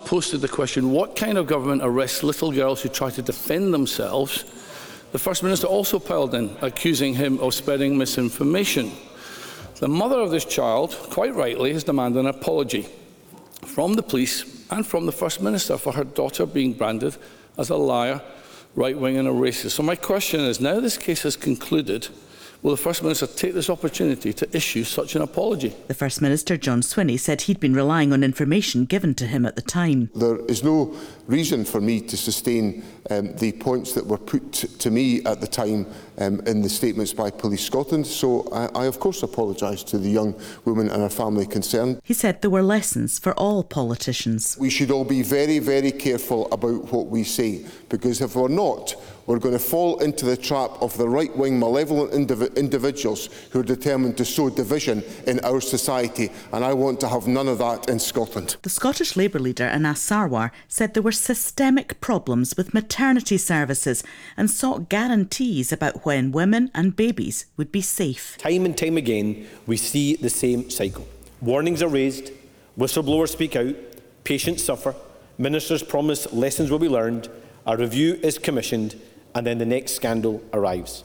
posted the question, what kind of government arrests little girls who try to defend themselves? The First Minister also piled in, accusing him of spreading misinformation. The mother of this child, quite rightly, has demanded an apology from the police and from the First Minister for her daughter being branded as a liar, right-wing and a racist. So my question is, now this case has concluded, will the First Minister take this opportunity to issue such an apology? The First Minister, John Swinney, said he'd been relying on information given to him at the time. There is no reason for me to sustain the points that were put to me at the time in the statements by Police Scotland, so I of course apologise to the young woman and her family concerned. He said there were lessons for all politicians. We should all be very, very careful about what we say, because if we're not, we're going to fall into the trap of the right-wing malevolent individuals who are determined to sow division in our society, and I want to have none of that in Scotland. The Scottish Labour leader Anas Sarwar said there were systemic problems with maternity services and sought guarantees about when women and babies would be safe. Time and time again, we see the same cycle. Warnings are raised, whistleblowers speak out, patients suffer, ministers promise lessons will be learned, a review is commissioned, and then the next scandal arrives.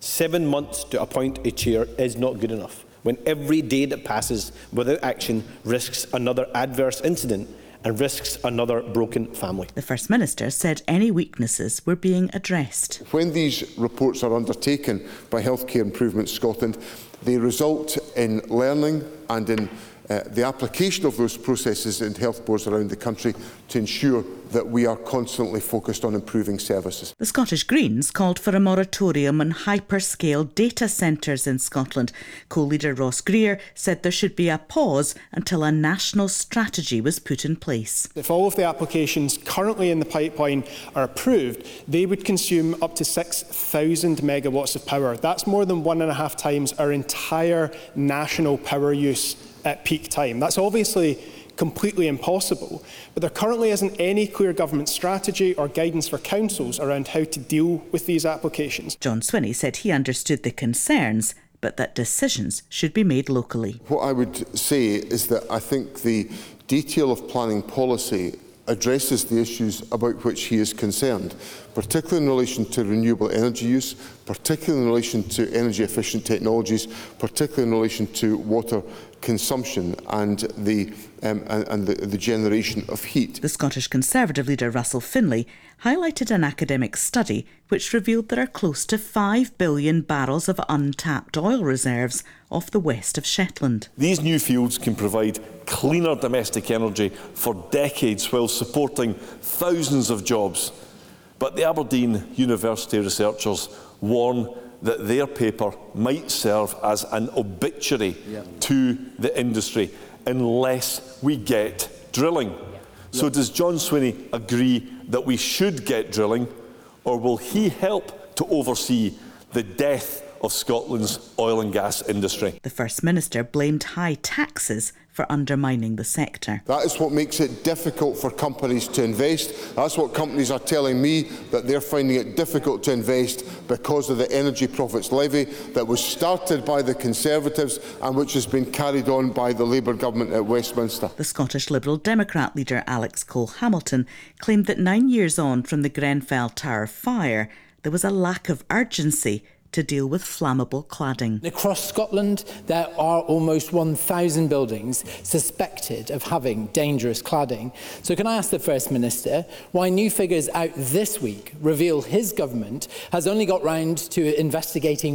7 months to appoint a chair is not good enough, when every day that passes without action risks another adverse incident and risks another broken family. The First Minister said any weaknesses were being addressed. When these reports are undertaken by Healthcare Improvement Scotland, they result in learning and in the application of those processes in health boards around the country to ensure that we are constantly focused on improving services. The Scottish Greens called for a moratorium on hyperscale data centres in Scotland. Co-leader Ross Greer said there should be a pause until a national strategy was put in place. If all of the applications currently in the pipeline are approved, they would consume up to 6,000 megawatts of power. That's more than 1.5 times our entire national power use at peak time. That's obviously completely impossible, but there currently isn't any clear government strategy or guidance for councils around how to deal with these applications. John Swinney said he understood the concerns, but that decisions should be made locally. What I would say is that I think the detail of planning policy addresses the issues about which he is concerned, particularly in relation to renewable energy use, particularly in relation to energy efficient technologies, particularly in relation to water consumption and the generation of heat. The Scottish Conservative leader Russell Finlay highlighted an academic study which revealed there are close to 5 billion barrels of untapped oil reserves off the west of Shetland. These new fields can provide cleaner domestic energy for decades while supporting thousands of jobs. But the Aberdeen University researchers warn that their paper might serve as an obituary to the industry unless we get drilling. So does John Swinney agree that we should get drilling, or will he help to oversee the death of Scotland's oil and gas industry? The First Minister blamed high taxes for undermining the sector. That is what makes it difficult for companies to invest. That's what companies are telling me, that they're finding it difficult to invest because of the Energy Profits Levy that was started by the Conservatives and which has been carried on by the Labour government at Westminster. The Scottish Liberal Democrat leader Alex Cole-Hamilton claimed that 9 years on from the Grenfell Tower fire, there was a lack of urgency to deal with flammable cladding. Across Scotland, there are almost 1,000 buildings suspected of having dangerous cladding. So can I ask the First Minister why new figures out this week reveal his government has only got round to investigating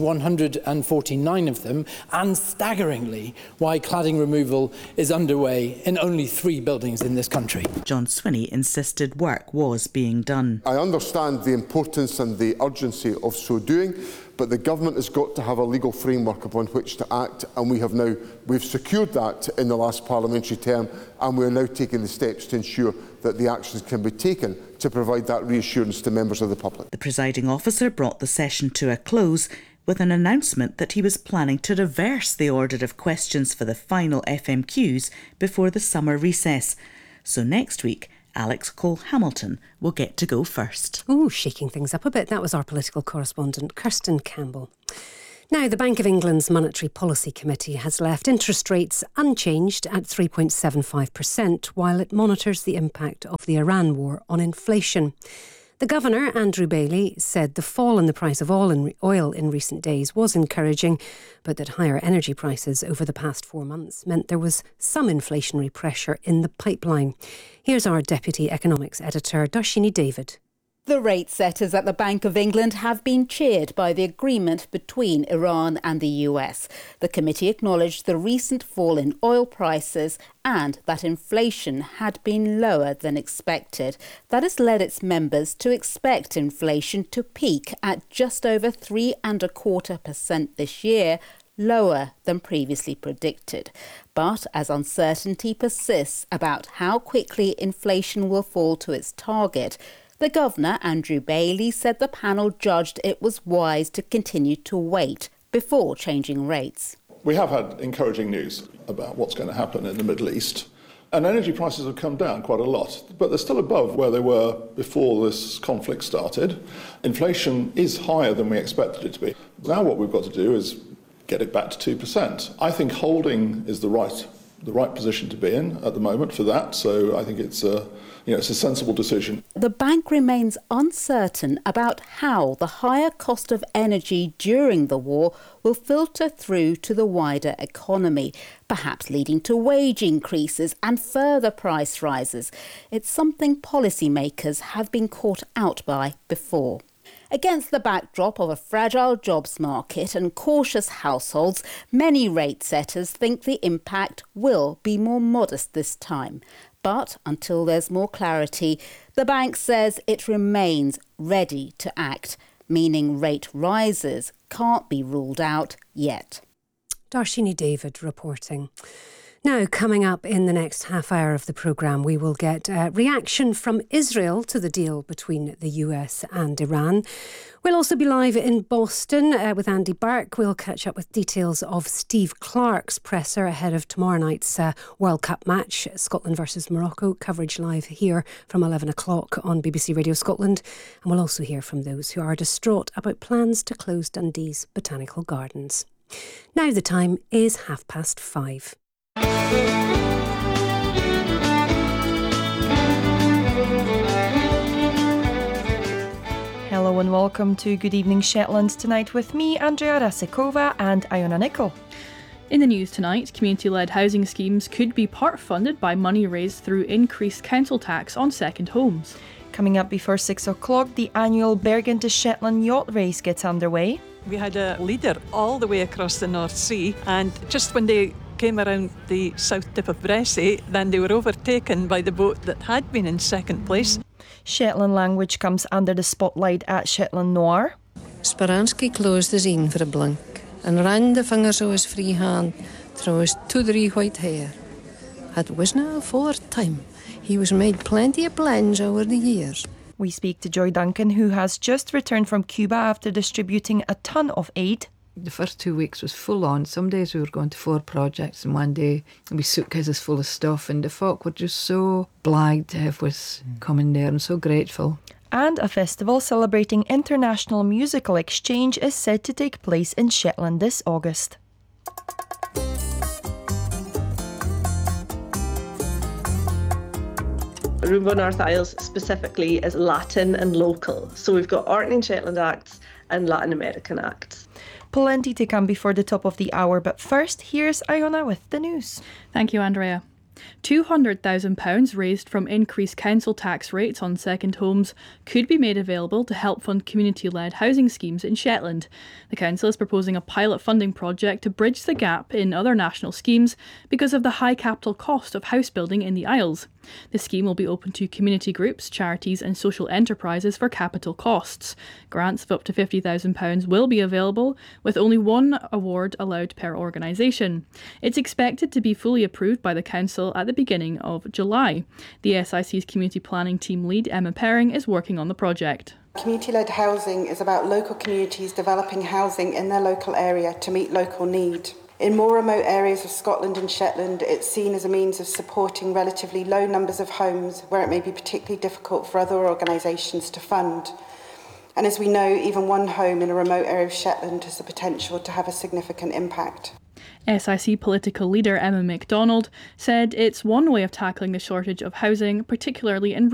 149 of them, and staggeringly, why cladding removal is underway in only 3 buildings in this country? John Swinney insisted work was being done. I understand the importance and the urgency of so doing, but the government has got to have a legal framework upon which to act, and we've secured that in the last parliamentary term, and we are now taking the steps to ensure that the actions can be taken to provide that reassurance to members of the public. The presiding officer brought the session to a close with an announcement that he was planning to reverse the order of questions for the final FMQs before the summer recess. So next week, Alex Cole-Hamilton will get to go first. Oh, shaking things up a bit. That was our political correspondent, Kirsten Campbell. Now, the Bank of England's Monetary Policy Committee has left interest rates unchanged at 3.75% while it monitors the impact of the Iran war on inflation. The Governor, Andrew Bailey, said the fall in the price of oil in recent days was encouraging, but that higher energy prices over the past 4 months meant there was some inflationary pressure in the pipeline. Here's our Deputy Economics Editor, Darshini David. The rate setters at the Bank of England have been cheered by the agreement between Iran and the US. The committee acknowledged the recent fall in oil prices and that inflation had been lower than expected. That has led its members to expect inflation to peak at just over 3.25% this year, lower than previously predicted. But as uncertainty persists about how quickly inflation will fall to its target, the Governor, Andrew Bailey, said the panel judged it was wise to continue to wait before changing rates. We have had encouraging news about what's going to happen in the Middle East. And energy prices have come down quite a lot, but they're still above where they were before this conflict started. Inflation is higher than we expected it to be. Now what we've got to do is get it back to 2%. I think holding is the right position to be in at the moment for that, so I think it's a sensible decision. The bank remains uncertain about how the higher cost of energy during the war will filter through to the wider economy, perhaps leading to wage increases and further price rises. It's something policymakers have been caught out by before. Against the backdrop of a fragile jobs market and cautious households, many rate setters think the impact will be more modest this time. But until there's more clarity, the bank says it remains ready to act, meaning rate rises can't be ruled out yet. Darshini David reporting. Now, coming up in the next half hour of the programme, we will get a reaction from Israel to the deal between the US and Iran. We'll also be live in Boston with Andy Burke. We'll catch up with details of Steve Clarke's presser ahead of tomorrow night's World Cup match, Scotland versus Morocco. Coverage live here from 11 o'clock on BBC Radio Scotland. And we'll also hear from those who are distraught about plans to close Dundee's Botanical Gardens. Now the time is 5:30. Hello and welcome to Good Evening Shetland tonight with me, Andrea Rasikova and Iona Nicol. In the news tonight, community-led housing schemes could be part funded by money raised through increased council tax on second homes. Coming up before 6 o'clock, the annual Bergen to Shetland yacht race gets underway. We had a leader all the way across the North Sea, and just when they came around the south tip of Bressie, then they were overtaken by the boat that had been in second place. Shetland language comes under the spotlight at Shetland Noir. Speransky closed his een for a blink and ran the fingers of his free hand through his 2-3 white hair. It wasna a fuller time. He was made plenty of blends over the years. We speak to Joy Duncan, who has just returned from Cuba after distributing a ton of aid. The first 2 weeks was full on. Some days we were going to 4 projects in one day and we suitcases full of stuff, and the folk were just so blythe to have us coming there and so grateful. And a festival celebrating international musical exchange is said to take place in Shetland this August. Rumba North Isles specifically is Latin and local. So we've got Orkney and Shetland acts and Latin American acts. Plenty to come before the top of the hour, but first, here's Iona with the news. Thank you, Andrea. £200,000 raised from increased council tax rates on second homes could be made available to help fund community-led housing schemes in Shetland. The council is proposing a pilot funding project to bridge the gap in other national schemes because of the high capital cost of house building in the Isles. The scheme will be open to community groups, charities and social enterprises for capital costs. Grants of up to £50,000 will be available, with only one award allowed per organisation. It's expected to be fully approved by the council at the beginning of July. The SIC's community planning team lead, Emma Perring, is working on the project. Community-led housing is about local communities developing housing in their local area to meet local need. In more remote areas of Scotland and Shetland, it's seen as a means of supporting relatively low numbers of homes where it may be particularly difficult for other organisations to fund. And as we know, even one home in a remote area of Shetland has the potential to have a significant impact. SIC political leader Emma MacDonald said it's one way of tackling the shortage of housing, particularly in